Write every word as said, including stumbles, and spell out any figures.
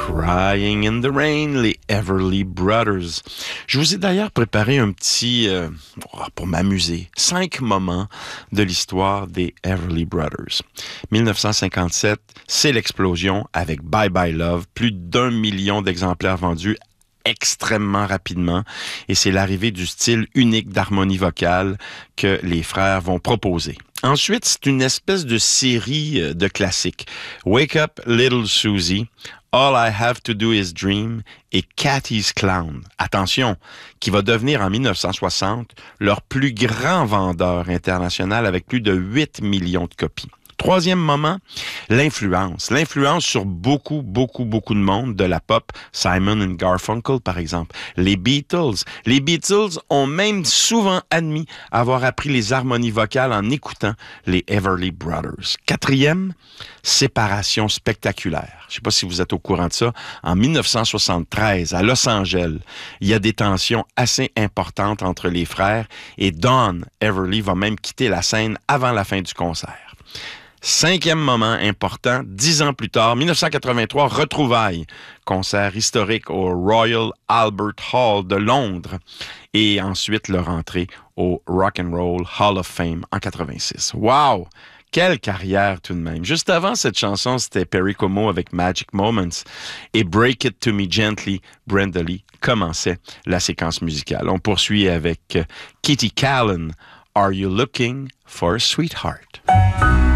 Crying in the Rain, les Everly Brothers. Je vous ai d'ailleurs préparé un petit, euh, pour m'amuser, cinq moments de l'histoire des Everly Brothers. dix-neuf cent cinquante-sept, c'est l'explosion avec Bye Bye Love, plus d'un million d'exemplaires vendus extrêmement rapidement, et c'est l'arrivée du style unique d'harmonie vocale que les frères vont proposer. Ensuite, c'est une espèce de série de classiques. Wake Up Little Susie, All I Have to Do Is Dream et Cathy's Clown. Attention, qui va devenir en dix-neuf cent soixante leur plus grand vendeur international avec plus de huit millions de copies. Troisième moment, l'influence. L'influence sur beaucoup, beaucoup, beaucoup de monde, de la pop. Simon and Garfunkel, par exemple. Les Beatles. Les Beatles ont même souvent admis avoir appris les harmonies vocales en écoutant les Everly Brothers. Quatrième, séparation spectaculaire. Je ne sais pas si vous êtes au courant de ça. En dix-neuf cent soixante-treize, à Los Angeles, il y a des tensions assez importantes entre les frères et Don Everly va même quitter la scène avant la fin du concert. Cinquième moment important, dix ans plus tard, dix-neuf cent quatre-vingt-trois, retrouvailles, concert historique au Royal Albert Hall de Londres et ensuite leur entrée au Rock and Roll Hall of Fame en quatre-vingt-six. Wow! Quelle carrière tout de même. Juste avant cette chanson, c'était Perry Como avec Magic Moments et Break It To Me Gently, Brenda Lee commençait la séquence musicale. On poursuit avec Kitty Kallen, Are You Looking for a Sweetheart?